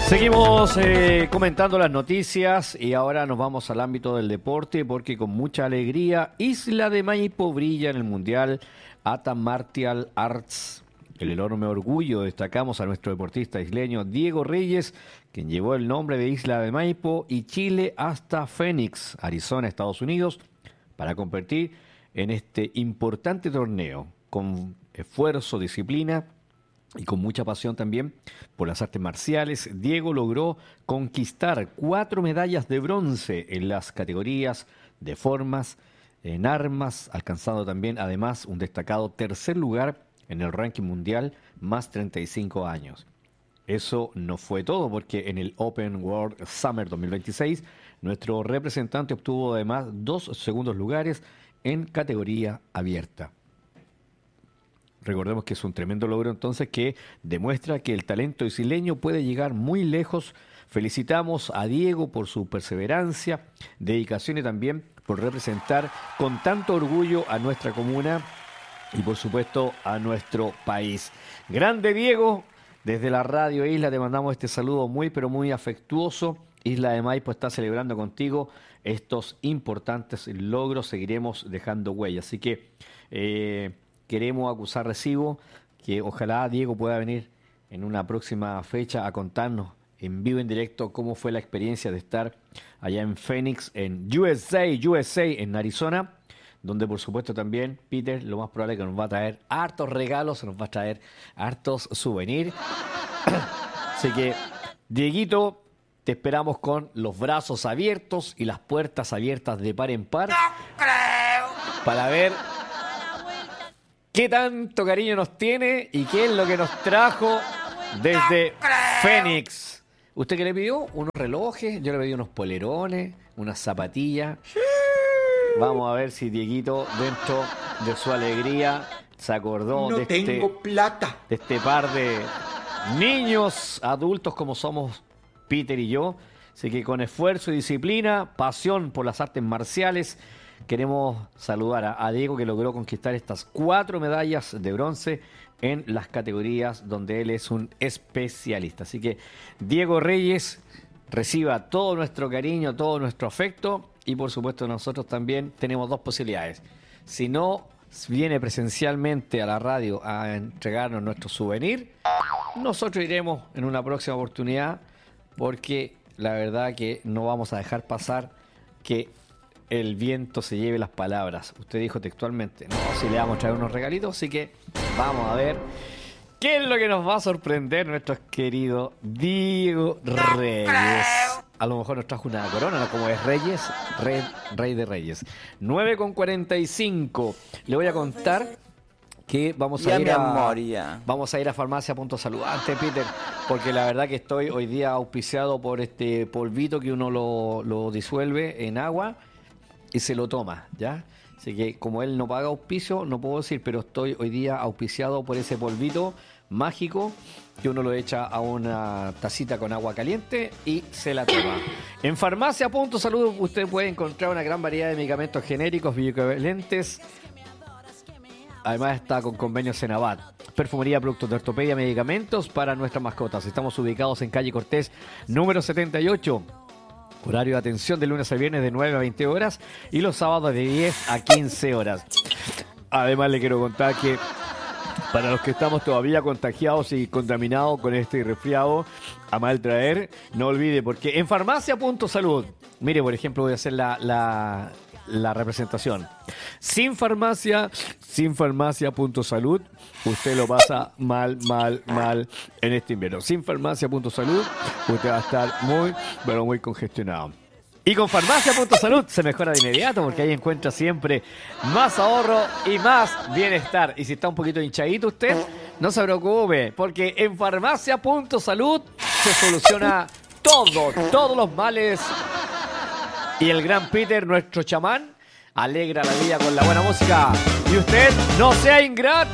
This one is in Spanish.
Seguimos comentando las noticias y ahora nos vamos al ámbito del deporte porque con mucha alegría Isla de Maipo brilla en el Mundial ATA Martial Arts. El enorme orgullo destacamos a nuestro deportista isleño Diego Reyes, quien llevó el nombre de Isla de Maipo y Chile hasta Phoenix, Arizona, Estados Unidos, para competir en este importante torneo con esfuerzo, disciplina y con mucha pasión también por las artes marciales. Diego logró conquistar 4 medallas de bronce en las categorías de formas, en armas, alcanzando también además un destacado tercer lugar en el ranking mundial más 35 años. Eso no fue todo porque en el Open World Summer 2026 nuestro representante obtuvo además 2 segundos lugares en categoría abierta. Recordemos que es un tremendo logro entonces que demuestra que el talento isleño puede llegar muy lejos. Felicitamos a Diego por su perseverancia, dedicación y también por representar con tanto orgullo a nuestra comuna y por supuesto a nuestro país. Grande Diego, desde la Radio Isla te mandamos este saludo muy pero muy afectuoso. Isla de Maipo está celebrando contigo estos importantes logros, seguiremos dejando huella. Así que queremos acusar recibo, que ojalá Diego pueda venir en una próxima fecha a contarnos en vivo, en directo, cómo fue la experiencia de estar allá en Phoenix, en USA, en Arizona, donde por supuesto también Peter lo más probable es que nos va a traer hartos regalos, nos va a traer hartos souvenirs. Así que, Dieguito, te esperamos con los brazos abiertos y las puertas abiertas de par en par. ¡No creo! Para ver qué tanto cariño nos tiene y qué es lo que nos trajo desde Phoenix. ¿Usted qué le pidió? Unos relojes, yo le pedí unos polerones, unas zapatillas. Vamos a ver si Dieguito, dentro de su alegría, se acordó No tengo plata. de este par de niños adultos como somos Peter y yo. Así que con esfuerzo y disciplina, pasión por las artes marciales, queremos saludar a Diego, que logró conquistar estas 4 medallas de bronce en las categorías donde él es un especialista. Así que Diego Reyes, reciba todo nuestro cariño, todo nuestro afecto y por supuesto nosotros también tenemos 2 posibilidades. Si no viene presencialmente a la radio a entregarnos nuestro souvenir, nosotros iremos en una próxima oportunidad porque la verdad que no vamos a dejar pasar que el viento se lleve las palabras. Usted dijo textualmente, no, si le vamos a traer unos regalitos, así que vamos a ver qué es lo que nos va a sorprender nuestro querido Diego Reyes. A lo mejor nos trajo una corona, ¿no? Como es Reyes, rey de Reyes. 9:45. Le voy a contar que vamos a ir a Farmacia.salud antes, Peter, porque la verdad que estoy hoy día auspiciado por este polvito que uno lo disuelve en agua y se lo toma, ¿ya? Así que como él no paga auspicio, no puedo decir, pero estoy hoy día auspiciado por ese polvito mágico que uno lo echa a una tacita con agua caliente y se la toma. En Farmacia.salud usted puede encontrar una gran variedad de medicamentos genéricos, bioequivalentes. Además está con convenios Senabat, perfumería, productos de ortopedia, medicamentos para nuestras mascotas. Estamos ubicados en calle Cortés, número 78. Horario de atención de lunes a viernes de 9 a 20 horas y los sábados de 10 a 15 horas. Además le quiero contar que para los que estamos todavía contagiados y contaminados con este resfriado a mal traer, no olvide, porque en Farmacia.salud, mire, por ejemplo, voy a hacer la representación. Sin farmacia.salud, usted lo pasa mal en este invierno. Sin farmacia.salud, usted va a estar muy, pero muy congestionado. Y con farmacia.salud se mejora de inmediato porque ahí encuentra siempre más ahorro y más bienestar. Y si está un poquito hinchadito usted, no se preocupe, porque en farmacia.salud se soluciona todos los males. Y el gran Peter, nuestro chamán, alegra la vida con la buena música. Y usted no sea ingrato.